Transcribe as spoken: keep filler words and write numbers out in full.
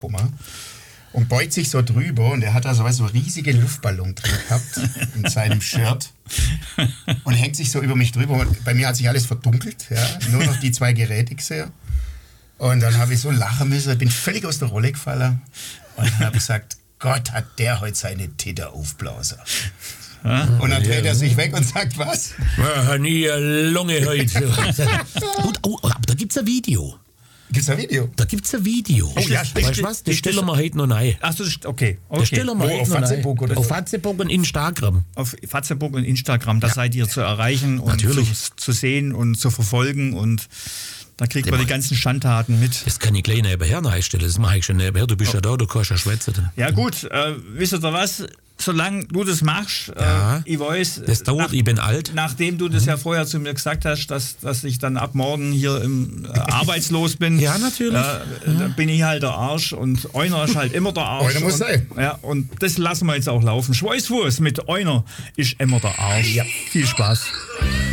und beugt sich so drüber und er hat da so, so riesige Luftballon drin gehabt in seinem Shirt und hängt sich so über mich drüber. Und bei mir hat sich alles verdunkelt, ja, nur noch die zwei Geräte gesehen. Und dann habe ich so lachen müssen, bin völlig aus der Rolle gefallen und habe gesagt, Gott, hat der heute seine Titter aufblasen. Und dann dreht er sich weg und sagt, was? Ja, nie lange heute. Gut, oh, aber da gibt es ein Video. Gibt's ein Video? Da gibt es ein Video. Oh, ja, weißt du was? Das stellen wir heute noch rein. Achso, okay. okay. Das stellen wir Wo, heute auf noch Facebook rein. oder Auf so? Facebook und Instagram. Auf Facebook und Instagram, da Ja. seid ihr zu erreichen und Natürlich. zu, zu sehen und zu verfolgen und da kriegt man die ganzen Schandtaten mit. Das kann ich gleich nebenher einstellen. Das mache ich schon nebenher. Du bist ja da, du kannst ja schwätzen. Dann. Ja gut, äh, wisst ihr was? Solange du das machst, Ja, äh, ich weiß, das dauert, nach, ich bin alt. nachdem du das ja vorher zu mir gesagt hast, dass, dass ich dann ab morgen hier im, äh, arbeitslos bin, Ja, natürlich. Äh, da bin ich halt der Arsch und Euner ist halt immer der Arsch. Euner muss und, sein. Ja, und das lassen wir jetzt auch laufen. Schweißfuß mit Euner ist immer der Arsch. Ja. Viel Spaß.